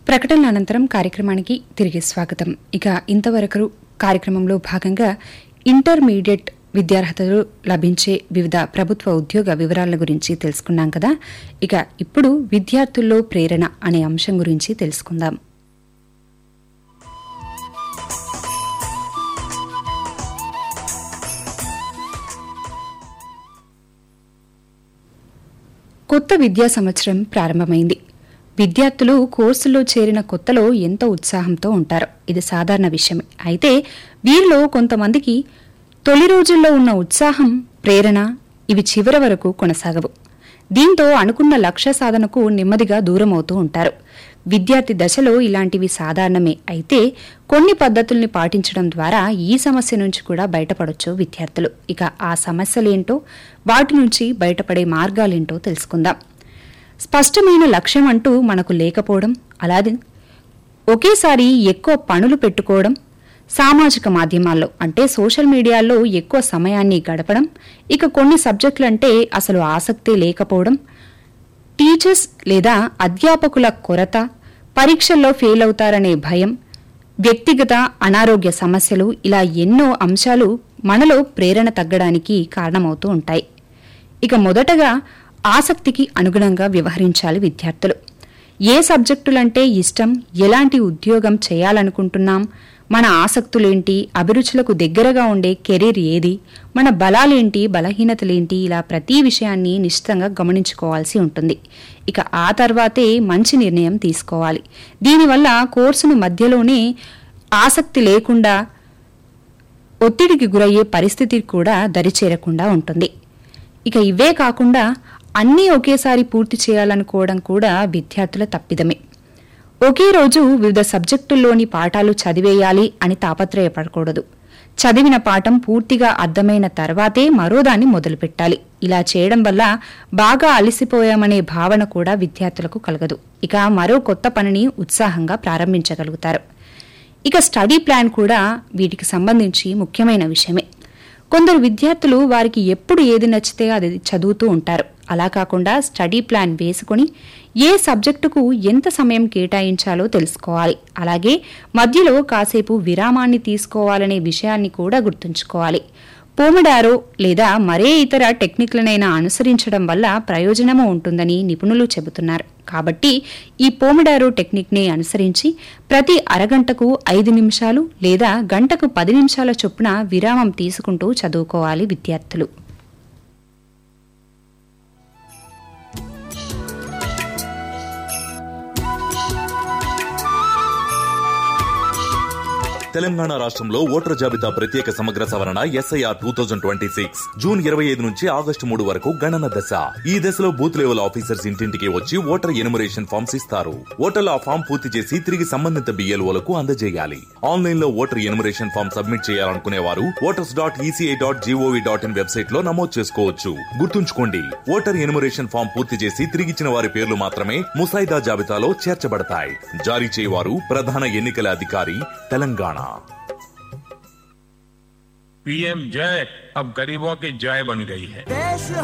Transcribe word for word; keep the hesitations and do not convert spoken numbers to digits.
ప్రకటనల అనంతరం కార్యక్రమానికి తిరిగి స్వాగతం. ఇక ఇంతవరకు కార్యక్రమంలో భాగంగా ఇంటర్మీడియట్ విద్యార్హతలు లభించే వివిధ ప్రభుత్వ ఉద్యోగ వివరాల గురించి తెలుసుకున్నాం కదా. ఇక ఇప్పుడు విద్యార్థుల్లో ప్రేరణ అనే అంశం గురించి తెలుసుకుందాం. కొత్త విద్యా సంవత్సరం ప్రారంభమైంది. విద్యార్థులు కోర్సుల్లో చేరిన కొత్తలో ఎంతో ఉత్సాహంతో ఉంటారు. ఇది సాధారణ విషయమే. అయితే వీరిలో కొంతమందికి తొలి రోజుల్లో ఉన్న ఉత్సాహం, ప్రేరణ ఇవి చివరి వరకు కొనసాగవు. దీంతో అనుకున్న లక్ష్య సాధనకు నెమ్మదిగా దూరమవుతూ ఉంటారు. విద్యార్థి దశలో ఇలాంటివి సాధారణమే. అయితే కొన్ని పద్ధతుల్ని పాటించడం ద్వారా ఈ సమస్య నుంచి కూడా బయటపడొచ్చు విద్యార్థులు. ఇక ఆ సమస్యలేంటో, వాటి నుంచి బయటపడే మార్గాలేంటో తెలుసుకుందాం. స్పష్టమైన లక్ష్యం అంటూ మనకు లేకపోవడం, అలాగే ఒకేసారి ఎక్కువ పనులు పెట్టుకోవడం, సామాజిక మాధ్యమాల్లో అంటే సోషల్ మీడియాలో ఎక్కువ సమయాన్ని గడపడం, ఇక కొన్ని సబ్జెక్టులంటే అసలు ఆసక్తి లేకపోవడం, టీచర్స్ లేదా అధ్యాపకుల కొరత, పరీక్షల్లో ఫెయిల్ అవుతారనే భయం, వ్యక్తిగత అనారోగ్య సమస్యలు ఇలా ఎన్నో అంశాలు మనలో ప్రేరణ తగ్గడానికి కారణమవుతూ ఉంటాయి. ఇక మొదటగా ఆసక్తికి అనుగుణంగా వ్యవహరించాలి విద్యార్థులు. ఏ సబ్జెక్టులంటే ఇష్టం, ఎలాంటి ఉద్యోగం చేయాలనుకుంటున్నాం, మన ఆసక్తులేంటి, అభిరుచులకు దగ్గరగా ఉండే కెరీర్ ఏది, మన బలాలేంటి, బలహీనతలేంటి ఇలా ప్రతి విషయాన్ని నిశ్చితంగా గమనించుకోవాల్సి ఉంటుంది. ఇక ఆ తర్వాతే మంచి నిర్ణయం తీసుకోవాలి. దీనివల్ల కోర్సును మధ్యలోనే ఆసక్తి లేకుండా ఒత్తిడికి గురయ్యే పరిస్థితి కూడా దరిచేరకుండా ఉంటుంది. ఇక ఇవే కాకుండా అన్నీ ఒకేసారి పూర్తి చేయాలనుకోవడం కూడా విద్యార్థుల తప్పిదమే. ఒకే రోజు వివిధ సబ్జెక్టుల్లోని పాఠాలు చదివేయాలి అని తాపత్రయపడకూడదు. చదివిన పాఠం పూర్తిగా అర్థమైన తర్వాతే మరోదాన్ని మొదలుపెట్టాలి. ఇలా చేయడం వల్ల బాగా అలసిపోయామనే భావన కూడా విద్యార్థులకు కలగదు. ఇక మరో కొత్త పనిని ఉత్సాహంగా ప్రారంభించగలుగుతారు. ఇక స్టడీ ప్లాన్ కూడా వీటికి సంబంధించి ముఖ్యమైన విషయమే. కొందరు విద్యార్థులు వారికి ఎప్పుడు ఏది నచ్చితే అది చదువుతూ ఉంటారు. అలా కాకుండా స్టడీ ప్లాన్ వేసుకుని ఏ సబ్జెక్టుకు ఎంత సమయం కేటాయించాలో తెలుసుకోవాలి. అలాగే మధ్యలో కాసేపు విరామాన్ని తీసుకోవాలనే విషయాన్ని కూడా గుర్తుంచుకోవాలి. పోమడారో లేదా మరే ఇతర టెక్నిక్లనైనా అనుసరించడం వల్ల ప్రయోజనము ఉంటుందని నిపుణులు చెబుతున్నారు. కాబట్టి ఈ పోమడారో టెక్నిక్ని అనుసరించి ప్రతి అరగంటకు ఐదు నిమిషాలు లేదా గంటకు పది నిమిషాల చొప్పున విరామం తీసుకుంటూ చదువుకోవాలి విద్యార్థులు. తెలంగాణ రాష్ట్రంలో ఓటర్ జాబితా ప్రత్యేక సమగ్ర సవరణ SIR two thousand twenty six June ఇరవై ఐదు నుంచి ఆగస్టు మూడు వరకు గణన దశ. ఈ దశలో బూత్ లెవెల్ ఆఫీసర్స్ ఇంటింటికి వచ్చి ఓటర్ ఎనుమరేషన్ ఫామ్స్ ఇస్తారు. ఓటర్లు ఆ ఫామ్ పూర్తి చేసి తిరిగి సంబంధిత బిఎల్ఓలకు అందజేయాలి. ఆన్లైన్ లో ఓటర్ ఎనుమరేషన్ ఫామ్ సబ్మిట్ చేయాలనుకునే వారు voters dot ECI dot GOV dot in website లో నమోదు చేసుకోవచ్చు. గుర్తుంచుకోండి, ఓటర్ ఎనుమరేషన్ ఫామ్ పూర్తి చేసి తిరిగిచ్చిన వారి పేర్లు మాత్రమే ముసాయిదా జాబితాలో చేర్చబడతాయి. జారీ చేయవారు ప్రధాన ఎన్నికల అధికారి, తెలంగాణ. पीएम जय अब गरीबों की जय बन गई है.